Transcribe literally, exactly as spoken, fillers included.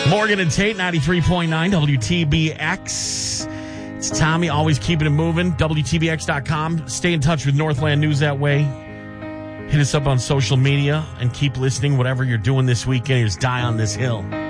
Morgan and Tate, ninety-three point nine W T B X. It's Tommy, always keeping it moving. W T B X dot com. Stay in touch with Northland News that way. Hit us up on social media and keep listening. Whatever you're doing this weekend is Die on This Hill.